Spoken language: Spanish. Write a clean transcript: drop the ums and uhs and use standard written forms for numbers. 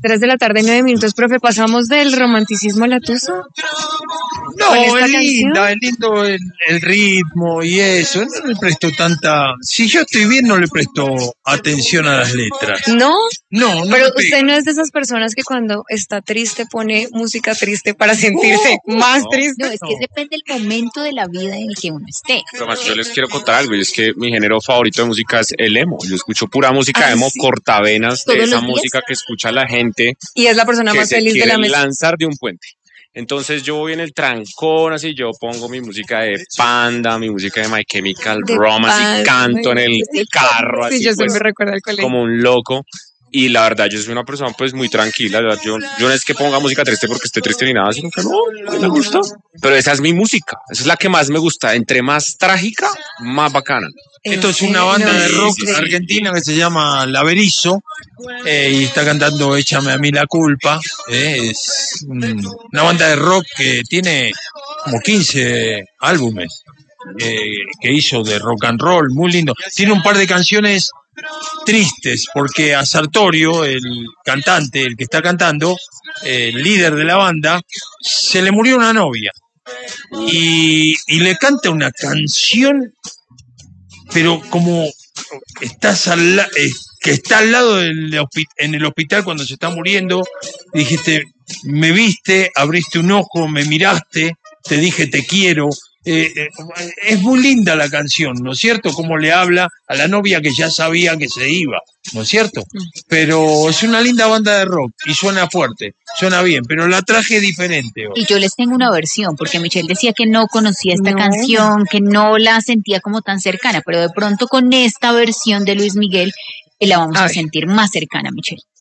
3 de la tarde, 9 minutos, profe, ¿pasamos del romanticismo al atuso? No, es lindo el ritmo y eso. No le presto tanta. Si yo estoy bien, no le presto atención a las letras. ¿No? No, Pero me usted pega. no es de esas personas que cuando está triste pone música triste para sentirse más triste. No, es que depende del momento de la vida en el que uno esté. Pero más, yo les quiero contar algo, y es que mi género favorito de música es el emo. Yo escucho pura música emo, sí. cortavenas, de ¿Todos esa los días? música que escucha la gente Y es la persona que más se feliz de la quiere mesa. lanzar de un puente. Entonces yo voy en el trancón, así yo pongo mi música de Panda, mi música de My Chemical De Romance y Panda, canto en el carro, Sí, así yo siempre pues recuerdo al colegio. como un loco. Y la verdad, yo soy una persona pues muy tranquila, la verdad, yo no es que ponga música triste porque esté triste ni nada, sino que no me gusta. Pero esa es mi música, esa es la que más me gusta. Entre más trágica, más bacana. Esto es una banda de rock sí. argentina que se llama La Berizo y está cantando Échame a mí la culpa. Es una banda de rock que tiene como 15 álbumes que hizo de rock and roll, muy lindo. Tiene un par de canciones tristes porque a Sartorio, el cantante, el que está cantando, el líder de la banda, se le murió una novia y le canta una canción, pero como que está al lado en el hospital cuando se está muriendo, dijiste, me viste, abriste un ojo, me miraste, te dije te quiero. Es muy linda la canción, ¿no es cierto? Como le habla a la novia que ya sabía que se iba, ¿no es cierto? Pero es una linda banda de rock y suena fuerte, suena bien, pero la traje diferente hoy. Y yo les tengo una versión, porque Michelle decía que no conocía esta No. canción, que no la sentía como tan cercana, pero de pronto con esta versión de Luis Miguel la vamos a ver. sentir más cercana, Michelle.